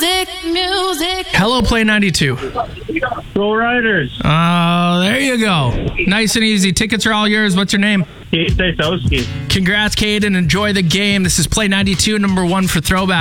Music. Hello, Play 92. Go Riders. There you go. Nice and easy. Tickets are all yours. What's your name? Kate Sosowski. Congrats, Caden. Enjoy the game. This is Play 92, number 1 for Throwback.